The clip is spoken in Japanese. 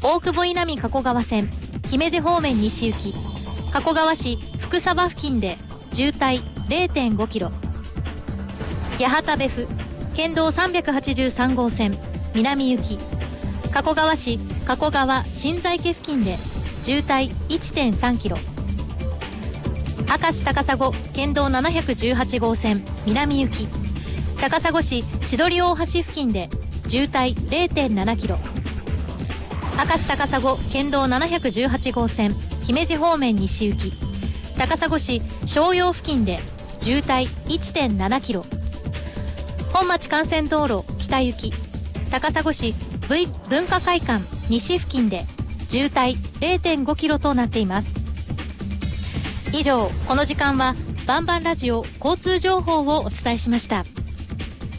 大久保稲美加古川線姫路方面西行き、加古川市福沢付近で渋滞 0.5 キロ。八幡別府県道383号線南行き、加古川市加古川新在家付近で渋滞 1.3 キロ。明石高砂県道718号線南行き、高砂市千鳥大橋付近で渋滞 0.7 キロ。明石高砂県道718号線姫路方面西行き、高砂市商用付近で渋滞 1.7 キロ。本町幹線道路北行き、高砂市文化会館西付近で渋滞 0.5 キロとなっています。以上、この時間はバンバンラジオ交通情報をお伝えしました。